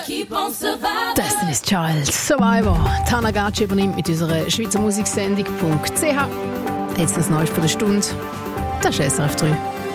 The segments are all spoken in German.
Destiny's Child, Survivor. Tanagachi übernimmt mit unserer Schweizer Musiksendung.ch. Jetzt das Neueste von der Stunde. Das ist SRF 3.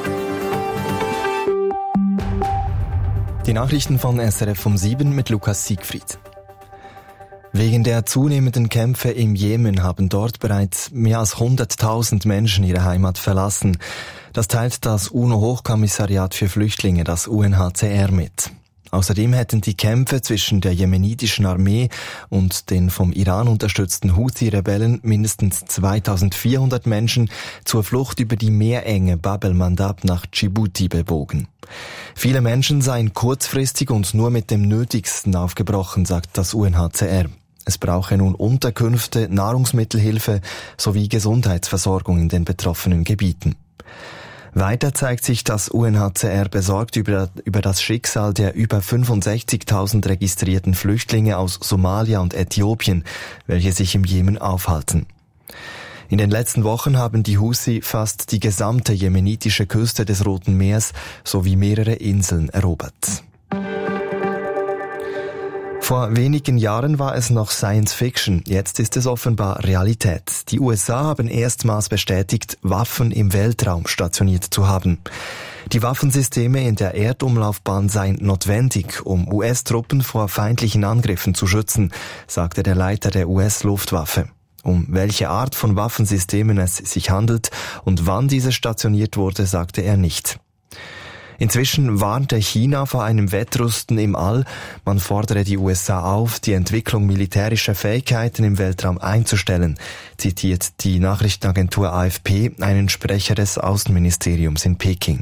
Die Nachrichten von SRF um 7 mit Lukas Siegfried. Wegen der zunehmenden Kämpfe im Jemen haben dort bereits mehr als 100.000 Menschen ihre Heimat verlassen. Das teilt das UNO-Hochkommissariat für Flüchtlinge, das UNHCR, mit. Außerdem hätten die Kämpfe zwischen der jemenitischen Armee und den vom Iran unterstützten Houthi-Rebellen mindestens 2.400 Menschen zur Flucht über die Meerenge Bab el-Mandab nach Djibouti bewogen. Viele Menschen seien kurzfristig und nur mit dem Nötigsten aufgebrochen, sagt das UNHCR. Es brauche nun Unterkünfte, Nahrungsmittelhilfe sowie Gesundheitsversorgung in den betroffenen Gebieten. Weiter zeigt sich das UNHCR besorgt über das Schicksal der über 65.000 registrierten Flüchtlinge aus Somalia und Äthiopien, welche sich im Jemen aufhalten. In den letzten Wochen haben die Houthi fast die gesamte jemenitische Küste des Roten Meers sowie mehrere Inseln erobert. Vor wenigen Jahren war es noch Science Fiction, jetzt ist es offenbar Realität. Die USA haben erstmals bestätigt, Waffen im Weltraum stationiert zu haben. Die Waffensysteme in der Erdumlaufbahn seien notwendig, um US-Truppen vor feindlichen Angriffen zu schützen, sagte der Leiter der US-Luftwaffe. Um welche Art von Waffensystemen es sich handelt und wann diese stationiert wurde, sagte er nicht. Inzwischen warnte China vor einem Wettrüsten im All. Man fordere die USA auf, die Entwicklung militärischer Fähigkeiten im Weltraum einzustellen, zitiert die Nachrichtenagentur AFP einen Sprecher des Außenministeriums in Peking.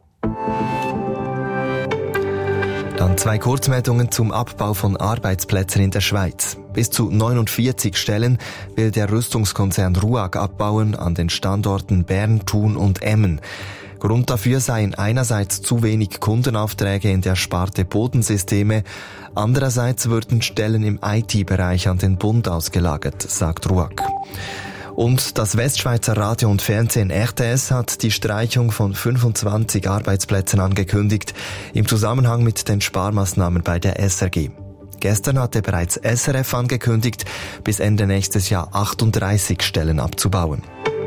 Dann 2 Kurzmeldungen zum Abbau von Arbeitsplätzen in der Schweiz. Bis zu 49 Stellen will der Rüstungskonzern RUAG abbauen an den Standorten Bern, Thun und Emmen. Grund dafür seien einerseits zu wenig Kundenaufträge in der Sparte Bodensysteme, andererseits würden Stellen im IT-Bereich an den Bund ausgelagert, sagt RUAG. Und das Westschweizer Radio und Fernsehen RTS hat die Streichung von 25 Arbeitsplätzen angekündigt, im Zusammenhang mit den Sparmaßnahmen bei der SRG. Gestern hatte bereits SRF angekündigt, bis Ende nächstes Jahr 38 Stellen abzubauen.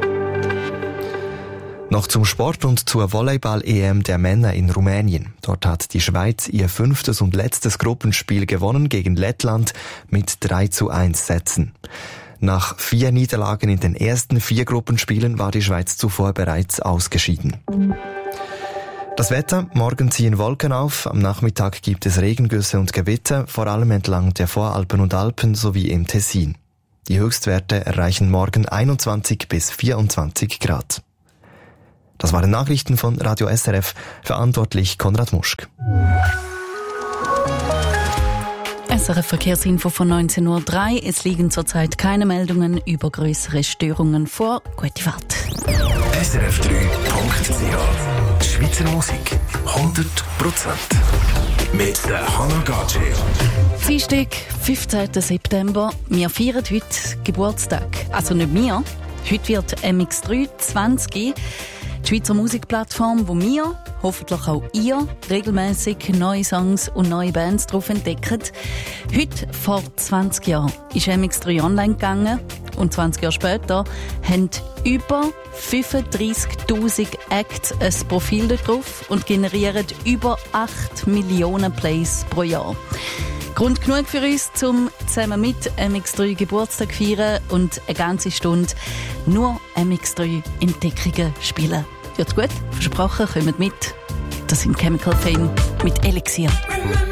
Noch zum Sport und zur Volleyball-EM der Männer in Rumänien. Dort hat die Schweiz ihr 5. und letztes Gruppenspiel gewonnen gegen Lettland mit 3:1 Sätzen. Nach 4 Niederlagen in den ersten 4 Gruppenspielen war die Schweiz zuvor bereits ausgeschieden. Das Wetter: Morgen ziehen Wolken auf, am Nachmittag gibt es Regengüsse und Gewitter, vor allem entlang der Voralpen und Alpen sowie im Tessin. Die Höchstwerte erreichen morgen 21 bis 24 Grad. Das waren Nachrichten von Radio SRF, verantwortlich Konrad Muschk. SRF Verkehrsinfo von 19:03 Uhr. Es liegen zurzeit keine Meldungen über größere Störungen vor. Gute Fahrt. SRF3.ch Schweizer Musik 100%. Mit der Tanagachi. Dienstag, 15. September. Wir feiern heute Geburtstag. Also nicht wir. Heute wird MX3 20. Die Schweizer Musikplattform, wo wir, hoffentlich auch ihr, regelmäßig neue Songs und neue Bands drauf entdeckt. Heute, vor 20 Jahren, ist MX3 online gegangen und 20 Jahre später haben über 35.000 Acts ein Profil drauf und generieren über 8 Millionen Plays pro Jahr. Grund genug für uns, um zusammen mit MX3 Geburtstag feiern und eine ganze Stunde nur MX3 Entdeckungen spielen. Wird's gut? Versprochen, kommt mit. Das sind Chemical Fame mit Elixir.